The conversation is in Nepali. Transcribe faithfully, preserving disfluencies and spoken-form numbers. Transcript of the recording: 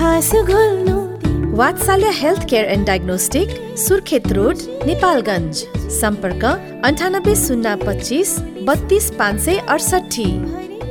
हाँसो घोल्नु। वात्सल्य health care and diagnostic, Surkhet road, Nepalgunj. सम्पर्क अन्ठानब्बे शून्य पच्चिस बत्तीस पाँच सय अडसठी।